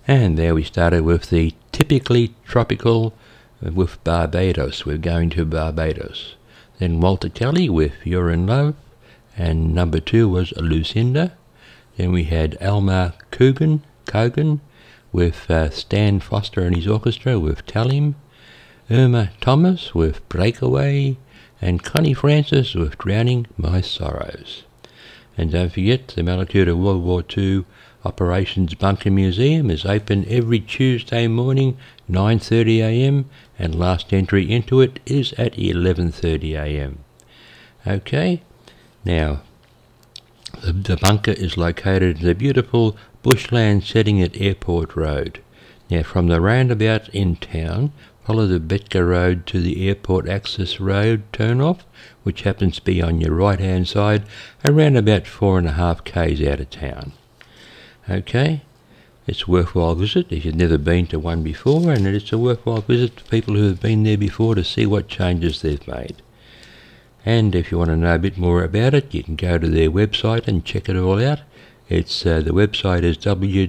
And there we started with the Typically Tropical with Barbados. We're going to Barbados. Then Walter Kelly with You're in Love, and number 2 was Lucinda. Then we had Elmer Cogan with Stan Foster and his orchestra with Tell Him, Irma Thomas with Breakaway, and Connie Francis with Drowning My Sorrows. And don't forget, the Mallacoota World War II Operations Bunker Museum is open every Tuesday morning, 9:30 a.m, and last entry into it is at 11:30 a.m. Okay, now the bunker is located in the beautiful bushland setting at Airport Road. Now from the roundabout in town, follow the Betka Road to the Airport Access Road turn-off, which happens to be on your right-hand side, around about 4.5 k's out of town. Okay, it's a worthwhile visit if you've never been to one before, and it's a worthwhile visit for people who have been there before to see what changes they've made. And if you want to know a bit more about it, you can go to their website and check it all out. It's the website is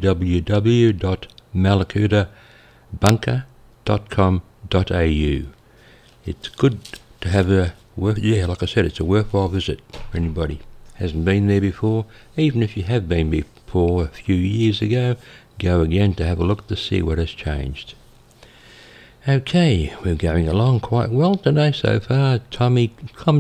www.malakootabunker.com.au. It's good to have like I said, it's a worthwhile visit for anybody hasn't been there before. Even if you have been before a few years ago, go again to have a look to see what has changed. Okay, we're going along quite well today so far. Tommy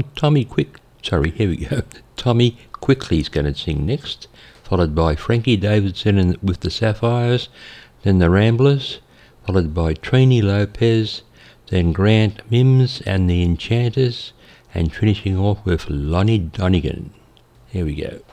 Quickly's going to sing next, followed by Frankie Davidson with the Sapphires, then the Ramblers, followed by Trini Lopez, then Grant Mims and the Enchanters, and finishing off with Lonnie Donegan. Here we go.